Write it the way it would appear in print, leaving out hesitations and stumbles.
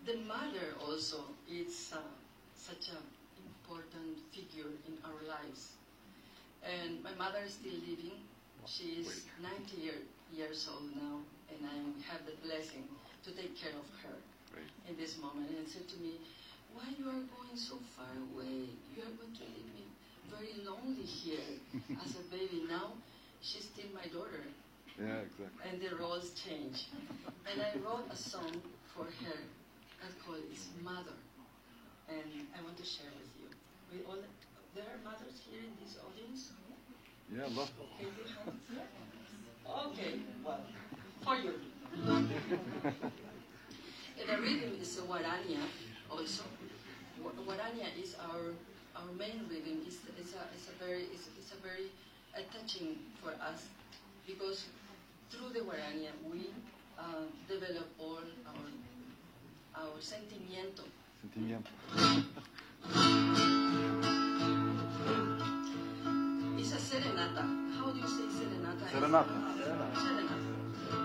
The mother also is such an important figure in our lives. And my mother is still living. She is 90 years old now, and I have the blessing to take care of her in this moment. And said to me, why you are going so far away? You are going to leave me very lonely here as a baby. Now she's still my daughter. Yeah, exactly. And the roles change. And I wrote a song for her that called It's Mother. And I want to share with you. With all there are mothers here in this audience? Yeah, love. Okay, you have? Okay, well, for you. And the rhythm is a guarania also. Guarania is our main rhythm. It's a very touching for us because through the guarania we develop all our sentimiento. It's a serenata. How do you say serenata? Serenata. Serenata.